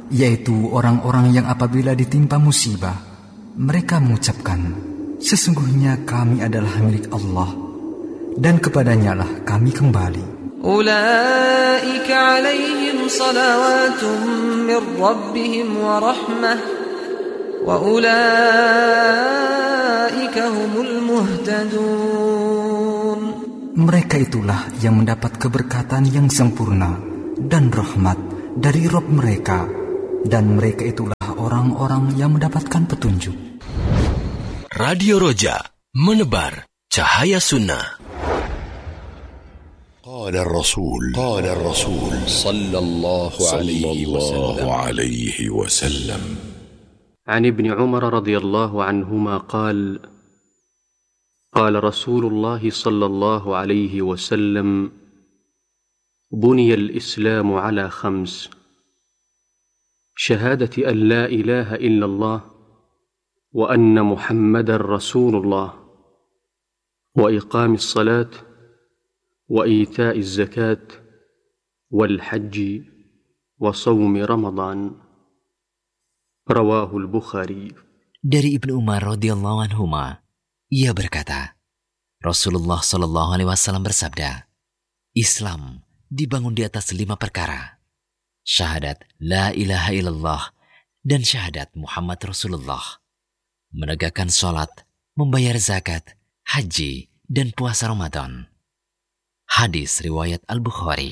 yaitu orang-orang yang apabila ditimpa musibah, mereka mengucapkan, sesungguhnya kami adalah milik Allah, dan kepadanya lah kami kembali. Ulaika alaihim salawatun min rabbihim wa rahmah, wa ulaika humul muhtadun. Mereka itulah yang mendapat keberkatan yang sempurna dan rahmat dari Rabb mereka, dan mereka itulah orang-orang yang mendapatkan petunjuk. Radio Roja, menebar cahaya sunnah. قال الرسول صلى الله عليه وسلم عن ابن عمر رضي الله عنهما قال قال رسول الله صلى الله عليه وسلم بني الإسلام على 5: شهادة أن لا إله إلا الله وأن محمدا رسول الله وإقام الصلاة وإيتاء الزكاة والحج وصوم رمضان. رواه البخاري. Dari Ibnu Umar radhiyallahu anhuma, ia berkata, Rasulullah sallallahu alaihi wasallam bersabda, Islam dibangun di atas 5 perkara: syahadat la ilaha illallah dan syahadat Muhammad Rasulullah, menegakkan sholat, membayar zakat, haji, dan puasa Ramadan. Hadis riwayat Al-Bukhari.